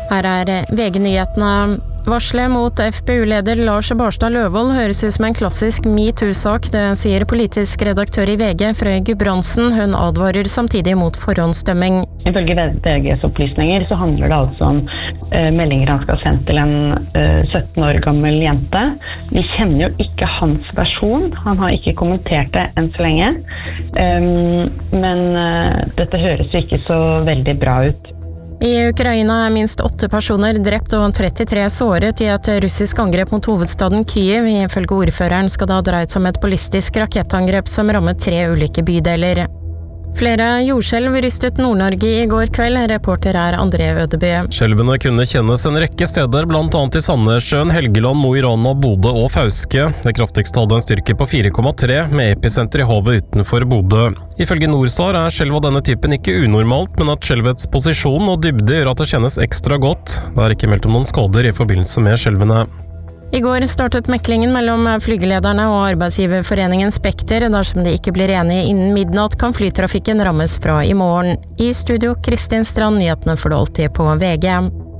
Her VG-nyhetene. Varslet mot FPU-leder Lars Barstad Løvold høres ut som en klassisk MeToo-sak, det sier politisk redaktør i VG, Frøy Gudbrandsen. Hun advarer samtidig mot forhåndsdømming. Ifølge VGs opplysninger så handler det altså om meldinger han skal ha sendt til en 17 år gammel jente. Vi kjenner jo ikke hans versjon, han har ikke kommentert det enn så lenge, men dette høres jo ikke så veldig bra ut. I Ukraina minst 8 personer drept og 33 såret i et russisk angrep mot hovedstaden Kyiv. Ifølge ordføreren skal det ha dreid seg om et ballistisk rakettangrep som rammet 3 ulike bydeler. Flere jordskjelv rystet Nord-Norge i går kveld, reporter André Ødeby. Skjelvene kunne kjennes en rekke steder, blant annet i Sandnessjøen, Helgeland, Mo i Rana, Bodø og Fauske. Det kraftigste hadde en styrke på 4,3, med episenter i havet utenfor Bodø. Ifølge Norsar skjelv av denne typen ikke unormalt, men at skjelvets posisjon og dybde gjør at det kjennes ekstra godt. Det er ikke meldt om noen skader i forbindelse med skjelvene. I går startet meklingen mellom flygelederne og arbeidsgiverforeningen Spekter. Dersom de ikke blir enige innen midnatt, kan flytrafikken rammes fra i morgen. I studio Kristin Strand, nyhetene får du alltid på VG.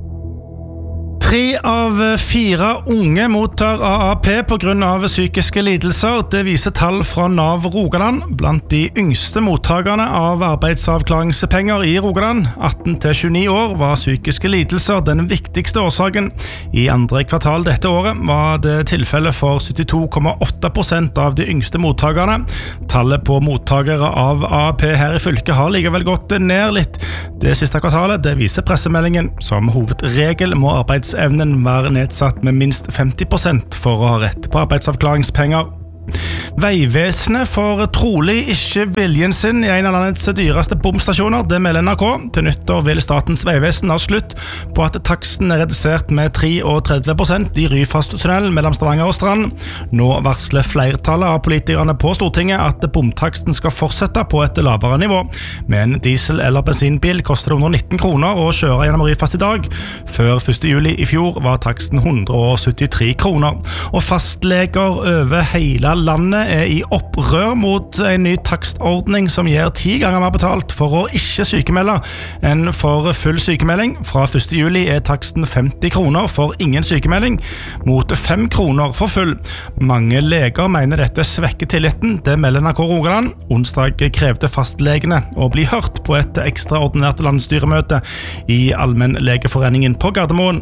3 av 4 unge mottar AAP på grunn av psykiske lidelser. Det viser tall fra Nav Rogaland. Blant de yngste mottagerne av arbeidsavklaringspenger i Rogaland, 18 til 29 år, var psykiske lidelser den viktigste årsaken. I andre kvartal dette året var det tilfelle for 72,8% av de yngste mottagerne. Tallet på mottagere av AAP her i fylket har likevel gått ned litt det siste kvartalet. Det viser pressemeldingen. Som hovedregel må arbeidsevnen være nedsatt med minst 50% for å ha rett på arbeidsavklaringspenger. Veivesenet får trolig ikke viljen sin i en av landets dyreste bomstasjoner, det melder NRK. Til nyttår vil Statens vegvesen ha slutt på at taksten redusert med 33% i Ryfasttunnelen mellom Stavanger og Strand. Nå varsler flertallet av politikerne på Stortinget at bomtaksten skal fortsette på et lavere nivå. Med en diesel- eller bensinbil koster det 119 kroner å kjøre gjennom Ryfast i dag. Før 1. juli i fjor var taksten 173 kroner. Og fastleger over hele landet i opprør mot en ny takstordning som gir 10 ganger mer betalt for å ikke sykemelde enn for full sykemelding. Fra 1. juli taksten 50 kroner for ingen sykemelding, mot 5 kroner for full. Mange leger mener dette svekker tilliten, det melder NRK Rogaland. Onsdag krevde fastlegene å bli hørt på et ekstraordinært landsstyremøte i Allmennlegeforeningen på Gardermoen.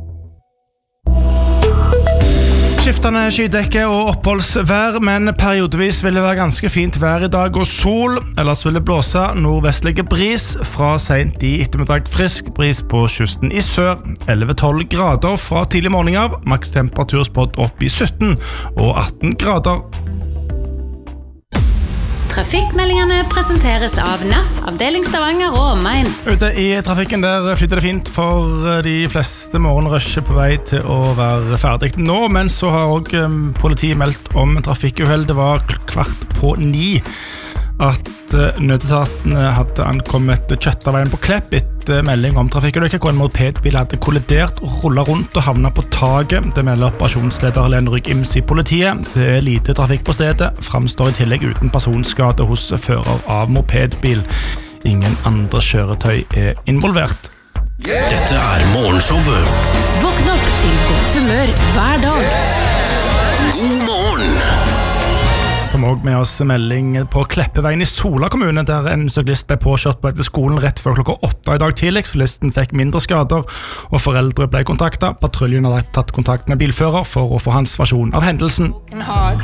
Skiftende skydekke og oppholdsvær, men periodevis vil det være ganske fint vær i dag og sol. Ellers vil det blåse nordvestlige bris fra sent i ettermiddag. Frisk bris på kysten i sør. 11-12 grader fra tidlig morgen av. Maks temperatur spådd opp i 17 og 18 grader. Trafikkmeldingene presenteres av NAF, avdeling Stavanger og omegn. Ute i trafikken der flyter det fint for de fleste morgenrusher på vei til å være ferdig nå, men så har også politiet meldt om trafikkuhell. Det var 8:15 at nødetatene hadde ankommet Kjøttaveien på Klepp etter melding om trafikkulykke hvor en mopedbil hadde kollidert, rullet rundt og havnet på taket. Det melder operasjonsleder Helene Rygg Ims i politiet. Det lite trafikk på stedet, fremstår i tillegg uten personskade hos fører av mopedbil. Ingen andre kjøretøy involvert. Dette Morgenshowet. Våkn opp til godt humør hver dag. God morgen. Vi har også med oss melding på Kleppeveien i Sola kommune, der en syklist ble påkjørt på etter skolen rett før klokka 8 i dag tidlig. Syklisten fikk mindre skader, og foreldre ble kontaktet. Patruljen har tatt kontakt med bilfører for å få hans versjon av hendelsen.